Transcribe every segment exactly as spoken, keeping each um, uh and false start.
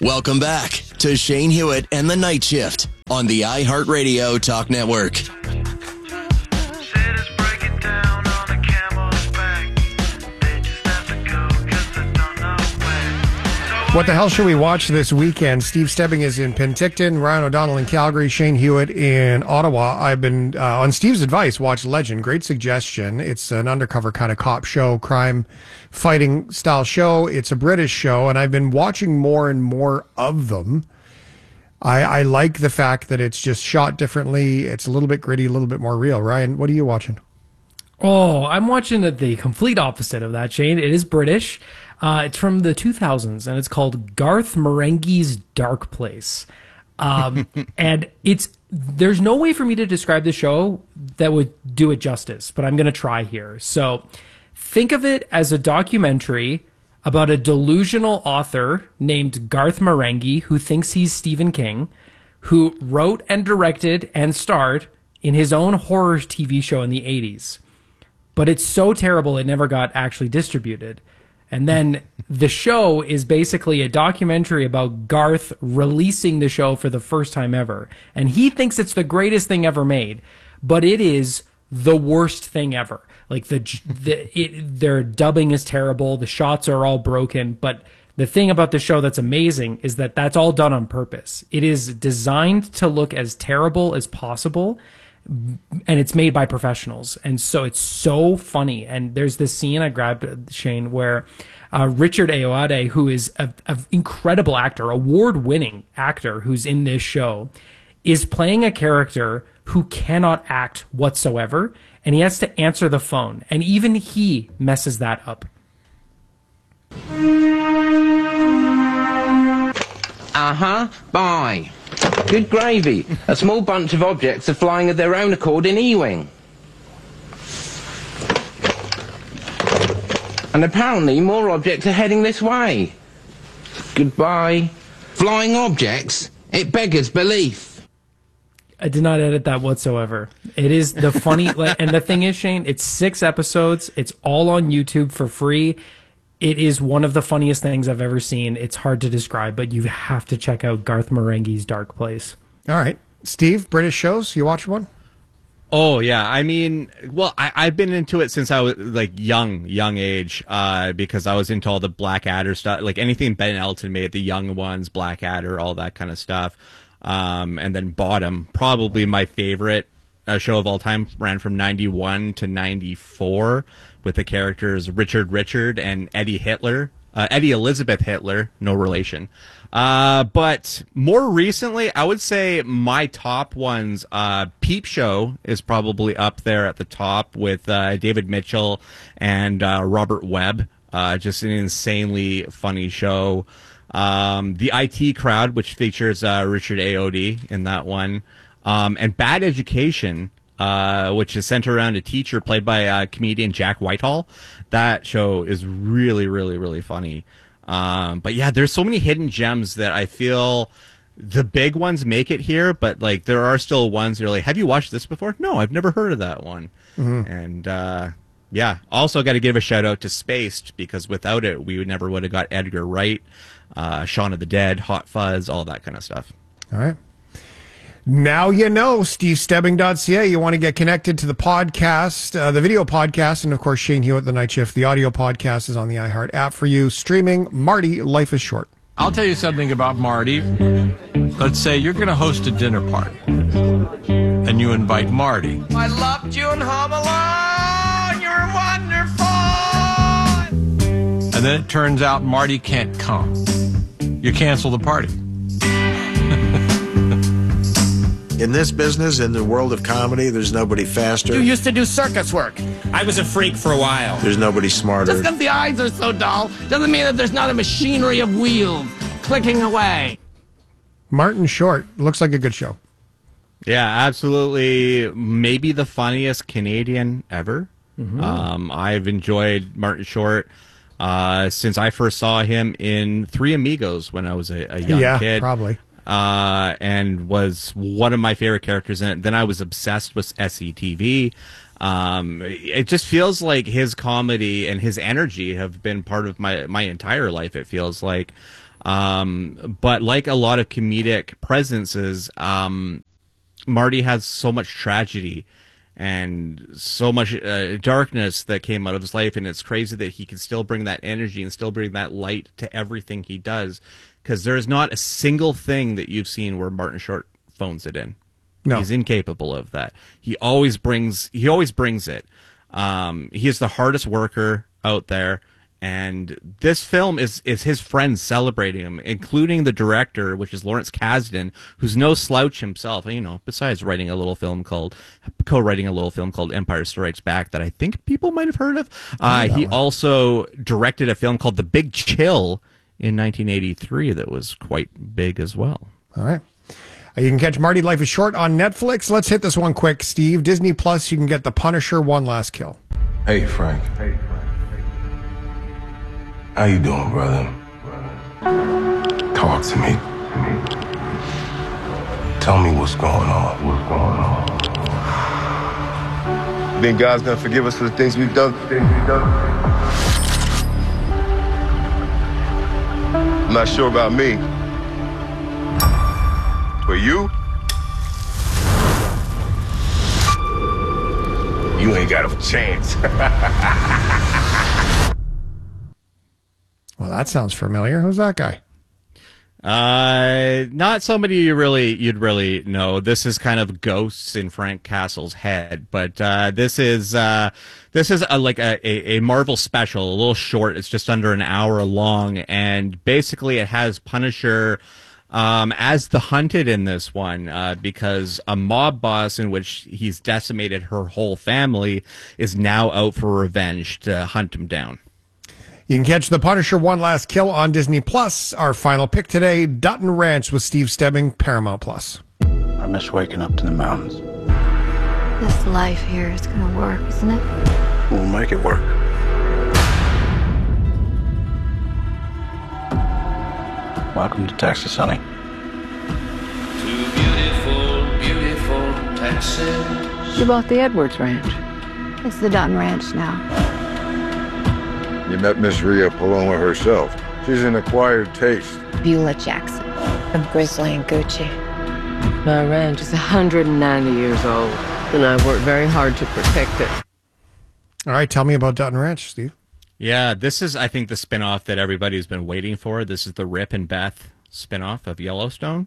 Welcome back to Shane Hewitt and the Night Shift on the iHeartRadio Talk Network. What the hell should we watch this weekend? Steve Stebbing is in Penticton, Ryan O'Donnell in Calgary, Shane Hewitt in Ottawa. I've been, uh, on Steve's advice, watched Legend. Great suggestion. It's an undercover kind of cop show, crime fighting style show. It's a British show, and I've been watching more and more of them. I, I like the fact that it's just shot differently. It's a little bit gritty, a little bit more real. Ryan, what are you watching? Oh, I'm watching the, the complete opposite of that, Shane. It is British. Uh, it's from the two thousands, and it's called Garth Marenghi's Dark Place. Um, and it's there's no way for me to describe the show that would do it justice, but I'm going to try here. So think of it as a documentary about a delusional author named Garth Marenghi who thinks he's Stephen King, who wrote and directed and starred in his own horror T V show in the eighties. But it's so terrible it never got actually distributed. And then the show is basically a documentary about Garth releasing the show for the first time ever. And he thinks it's the greatest thing ever made, but it is the worst thing ever. Like the, the it, their dubbing is terrible. The shots are all broken. But the thing about the show that's amazing is that that's all done on purpose. It is designed to look as terrible as possible. And it's made by professionals. And so it's so funny. And there's this scene I grabbed, Shane, where uh, Richard Ayoade, who is an incredible actor, award-winning actor who's in this show, is playing a character who cannot act whatsoever. And he has to answer the phone. And even he messes that up. Uh-huh. Bye. Good gravy. A small bunch of objects are flying of their own accord in Ewing. And apparently more objects are heading this way. Goodbye. Flying objects? It beggars belief. I did not edit that whatsoever. It is the funny... like, and the thing is, Shane, it's six episodes. It's all on YouTube for free. It is one of the funniest things I've ever seen. It's hard to describe, but you have to check out Garth Marenghi's Dark Place. All right. Steve, British shows, you watch one? Oh, yeah. I mean, well, I, I've been into it since I was, like, young, young age, uh, because I was into all the Blackadder stuff, like anything Ben Elton made, the young ones, Blackadder, all that kind of stuff. Um, and then Bottom, probably my favorite uh, show of all time, ran from ninety-one to ninety-four. With the characters Richard Richard and Eddie Hitler. Uh, Eddie Elizabeth Hitler, no relation. Uh, but more recently, I would say my top ones, uh, Peep Show is probably up there at the top with uh, David Mitchell and uh, Robert Webb. Uh, just an insanely funny show. Um, the I T Crowd, which features uh, Richard Ayoade in that one. Um, and Bad Education, Uh, which is centered around a teacher played by uh, comedian Jack Whitehall. That show is really, really, really funny. Um, but yeah, there's so many hidden gems that I feel the big ones make it here, but like there are still ones that are like, have you watched this before? No, I've never heard of that one. Mm-hmm. And uh, yeah, also got to give a shout out to Spaced, because without it, we never would have got Edgar Wright, uh, Shaun of the Dead, Hot Fuzz, all that kind of stuff. All right. Now you know, steve stebbing dot c a. You want to get connected to the podcast, uh, the video podcast, and of course, Shane Hewitt, The Night Shift. The audio podcast is on the iHeart app for you. Streaming, Marty, Life is Short. I'll tell you something about Marty. Let's say you're going to host a dinner party, and you invite Marty. I loved you in Home Alone. You're wonderful. And then it turns out Marty can't come. You cancel the party. In this business, in the world of comedy, there's nobody faster. You used to do circus work. I was a freak for a while. There's nobody smarter. Just because the eyes are so dull doesn't mean that there's not a machinery of wheels clicking away. Martin Short. Looks like a good show. Yeah, absolutely. Maybe the funniest Canadian ever. Mm-hmm. Um, I've enjoyed Martin Short uh, since I first saw him in Three Amigos when I was a, a young yeah, kid. Yeah, probably. Uh, and was one of my favorite characters in it. Then I was obsessed with S C T V. Um, it just feels like his comedy and his energy have been part of my, my entire life, it feels like. Um, but like a lot of comedic presences, um, Marty has so much tragedy and so much uh, darkness that came out of his life, and it's crazy that he can still bring that energy and still bring that light to everything he does, because there's not a single thing that you've seen where Martin Short phones it in. No. He's incapable of that. He always brings he always brings it. Um, he is the hardest worker out there, and this film is is his friends celebrating him, including the director, which is Lawrence Kasdan, who's no slouch himself. You know, besides writing a little film called co-writing a little film called Empire Strikes Back that I think people might have heard of. Uh, he one. also directed a film called The Big Chill in nineteen eighty-three that was quite big as well. All right. You can catch Marty Life is Short on Netflix. Let's hit this one quick, Steve. Disney Plus, you can get The Punisher, One Last Kill. Hey, Frank. Hey, Frank. How you doing, brother? Talk to me. Tell me what's going on. What's going on? Think God's gonna forgive us for the things we've done? Things we've done? I'm not sure about me. But you? You ain't got a chance. Well, that sounds familiar. Who's that guy? Uh, not somebody you really you'd really know. This is kind of ghosts in Frank Castle's head, but uh, this is uh, this is a, like a, a, a Marvel special, a little short. It's just under an hour long, and basically it has Punisher um, as the hunted in this one, uh, because a mob boss in which he's decimated her whole family is now out for revenge to hunt him down. You can catch The Punisher, One Last Kill on Disney Plus. Our final pick today, Dutton Ranch with Steve Stebbing, Paramount Plus. I miss waking up to the mountains. This life here is gonna work, isn't it? We'll make it work. Welcome to Texas, honey. To beautiful, beautiful Texas. You bought the Edwards Ranch. It's the Dutton Ranch now. You met Miss Rhea Paloma herself. She's an acquired taste. Beulah Jackson. I'm Grizzly and Gucci. My ranch is one hundred ninety years old, and I worked very hard to protect it. All right, tell me about Dutton Ranch, Steve. Yeah, this is, I think, the spinoff that everybody's been waiting for. This is the Rip and Beth spinoff of Yellowstone.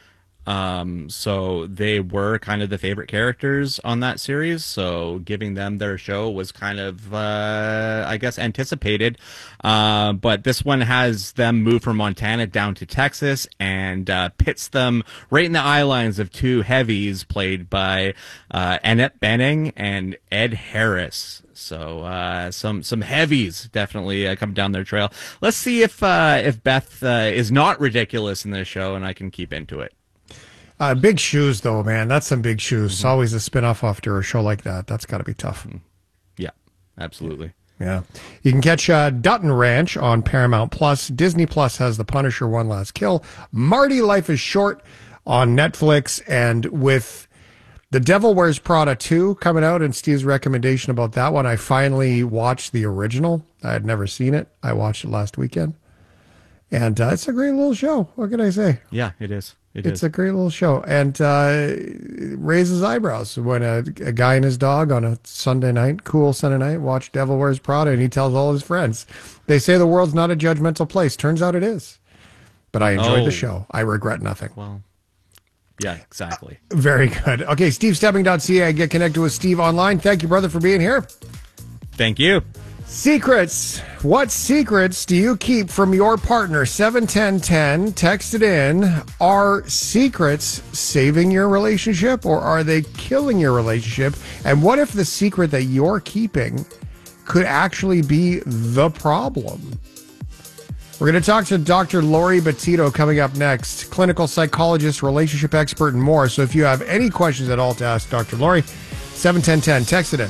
Um, so they were kind of the favorite characters on that series. So giving them their show was kind of, uh, I guess, anticipated. Uh, but this one has them move from Montana down to Texas and uh, pits them right in the eye lines of two heavies played by uh, Annette Bening and Ed Harris. So uh, some some heavies definitely uh, come down their trail. Let's see if uh, if Beth uh, is not ridiculous in this show, and I can keep into it. Uh, big shoes, though, man. That's some big shoes. Mm-hmm. It's always a spinoff after a show like that. That's got to be tough. Yeah, absolutely. Yeah. You can catch uh, Dutton Ranch on Paramount Plus. Disney Plus has The Punisher, One Last Kill. Marty Life is Short on Netflix. And with The Devil Wears Prada two coming out and Steve's recommendation about that one, I finally watched the original. I had never seen it. I watched it last weekend. And uh, it's a great little show. What can I say? Yeah, it is. It it's is. a great little show. And uh, it raises eyebrows when a, a guy and his dog on a Sunday night, cool Sunday night, watch Devil Wears Prada, and he tells all his friends. They say the world's not a judgmental place. Turns out it is. But I enjoyed Oh. the show. I regret nothing. Well, yeah, exactly. Very good. Okay, steve stebbing dot c a. Get connected with Steve online. Thank you, brother, for being here. Thank you. Secrets. What secrets do you keep from your partner? seven ten ten. Text it in. Are secrets saving your relationship or are they killing your relationship? And what if the secret that you're keeping could actually be the problem? We're going to talk to Doctor Lori Bettito coming up next, clinical psychologist, relationship expert, and more. So if you have any questions at all to ask Doctor Lori, seven ten ten, text it in.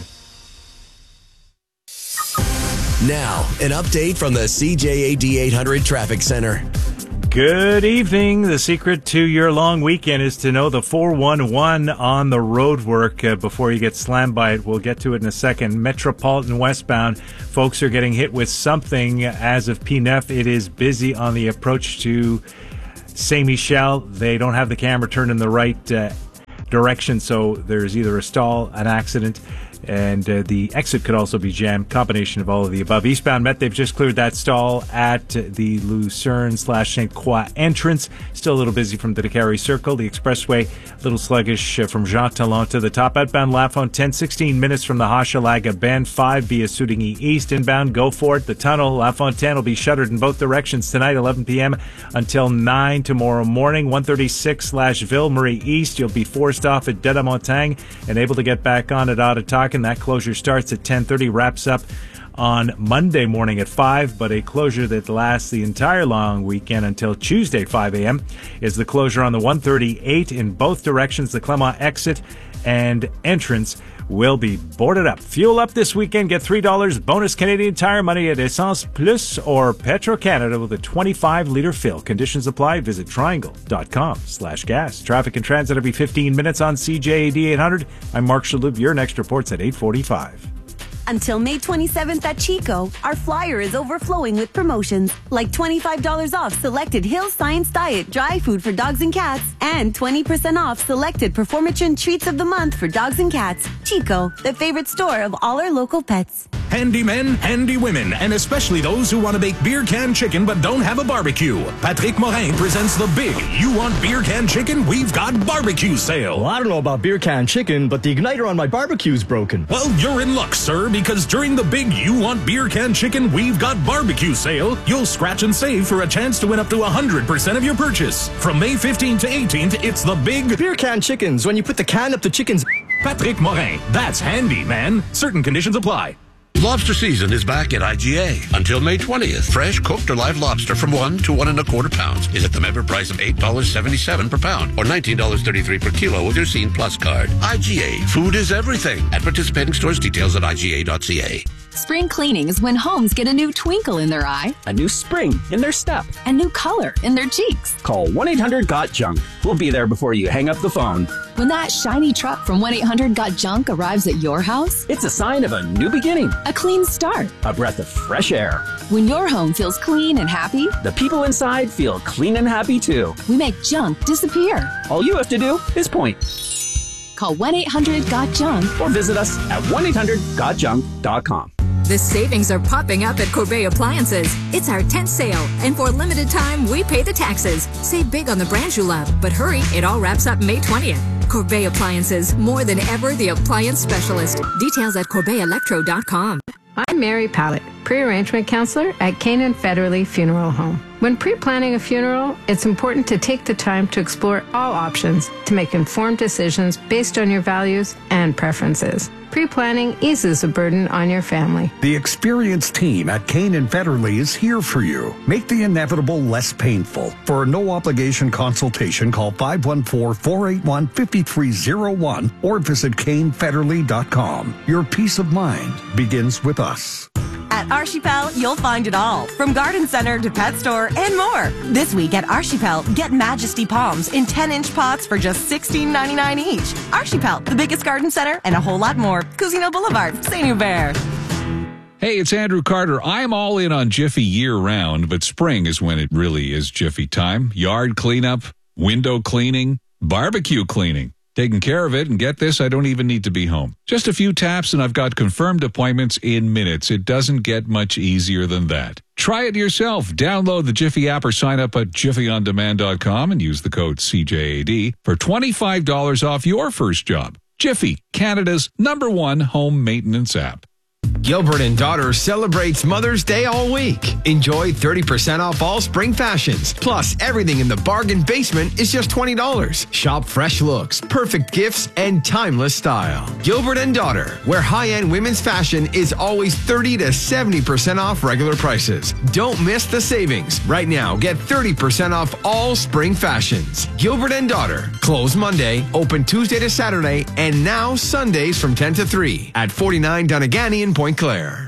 Now, an update from the C J A D eight hundred Traffic Center. Good evening. The secret to your long weekend is to know the four one one on the roadwork uh, before you get slammed by it. We'll get to it in a second. Metropolitan westbound, folks are getting hit with something as of P nine. It is busy on the approach to Saint Michel. They don't have the camera turned in the right uh, direction, so there's either a stall, an accident, and uh, the exit could also be jammed. Combination of all of the above. Eastbound Met, they've just cleared that stall at the Lucerne slash Saint Croix entrance. Still a little busy from the Décarie Circle. The expressway, a little sluggish uh, from Jean Talon to the top. Outbound Lafontaine, sixteen minutes from the Hochelaga Bend. five via Soudigny East. Inbound, go for it. The tunnel, Lafontaine, will be shuttered in both directions tonight, eleven p.m. until nine tomorrow morning. one thirty-six slash Ville-Marie East. You'll be forced off at Dedemontagne and able to get back on at Ottawa. That closure starts at ten thirty, wraps up on Monday morning at five, but a closure that lasts the entire long weekend until Tuesday, five a.m. is the closure on the one thirty-eight in both directions. The Clermont exit and entrance will be boarded up. Fuel up this weekend. Get three dollars bonus Canadian Tire money at Essence Plus or Petro-Canada with a twenty-five litre fill. Conditions apply. Visit triangle.com slash gas. Traffic and transit every fifteen minutes on C J A D eight hundred. I'm Mark Shalhoub. Your next report's at eight forty-five. Until May twenty-seventh at Chico, our flyer is overflowing with promotions like twenty-five dollars off selected Hill Science Diet dry food for dogs and cats and twenty percent off selected Performatrin treats of the month for dogs and cats. Chico, the favorite store of all our local pets. Handy men, handy women, and especially those who want to bake beer can chicken but don't have a barbecue. Patrick Morin presents the big You Want Beer Can Chicken? We've got barbecue sale. Well, I don't know about beer can chicken, but the igniter on my barbecue's broken. Well, you're in luck, sir, because during the big You Want Beer Can Chicken, We've Got Barbecue sale, you'll scratch and save for a chance to win up to one hundred percent of your purchase. From May fifteenth to eighteenth, it's the big Beer Can Chickens, when you put the can up the chicken's. Patrick Morin, that's handy, man. Certain conditions apply. Lobster season is back at I G A. Until May twentieth, fresh, cooked, or live lobster from one to one and a quarter pounds is at the member price of eight dollars and seventy-seven cents per pound or nineteen dollars and thirty-three cents per kilo with your Scene Plus card. I G A. Food is everything. At participating stores, details at I G A dot C A. Spring cleaning is when homes get a new twinkle in their eye, a new spring in their step, a new color in their cheeks. Call one eight hundred got junk. We'll be there before you hang up the phone. When that shiny truck from one eight hundred got junk arrives at your house, it's a sign of a new beginning, a clean start, a breath of fresh air. When your home feels clean and happy, the people inside feel clean and happy too. We make junk disappear. All you have to do is point. Call one eight hundred got junk or visit us at one eight hundred got junk dot com. The savings are popping up at Corbeil Appliances. It's our tenth sale, and for a limited time, we pay the taxes. Save big on the brands you love, but hurry, it all wraps up May twentieth. Corbeil Appliances, more than ever the appliance specialist. Details at corbeil electro dot com. I'm Mary Pallett, pre-arrangement counselor at Canaan Federally Funeral Home. When pre-planning a funeral, it's important to take the time to explore all options to make informed decisions based on your values and preferences. Pre-planning eases a burden on your family. The experienced team at Canaan Federally is here for you. Make the inevitable less painful. For a no-obligation consultation, call five one four, four eight one, five three zero one or visit cane federally dot com. Your peace of mind begins with us. At Archipel, you'll find it all, from garden center to pet store and more. This week at Archipel, get Majesty palms in ten-inch pots for just sixteen ninety-nine each. Archipel, the biggest garden center, and a whole lot more. Cousino Boulevard, Saint Hubert. Hey, it's Andrew Carter. I'm all in on Jiffy year-round, but spring is when it really is Jiffy time. Yard cleanup, window cleaning, barbecue cleaning. Taking care of it, and get this, I don't even need to be home. Just a few taps and I've got confirmed appointments in minutes. It doesn't get much easier than that. Try it yourself. Download the Jiffy app or sign up at jiffy on demand dot com and use the code C J A D for twenty-five dollars off your first job. Jiffy, Canada's number one home maintenance app. Gilbert and Daughter celebrates Mother's Day all week. Enjoy thirty percent off all spring fashions. Plus, everything in the bargain basement is just twenty dollars. Shop fresh looks, perfect gifts, and timeless style. Gilbert and Daughter, where high-end women's fashion is always thirty to seventy percent off regular prices. Don't miss the savings. Right now, get thirty percent off all spring fashions. Gilbert and Daughter, closed Monday, open Tuesday to Saturday, and now Sundays from ten to three at forty-nine Donegal in Point Claire.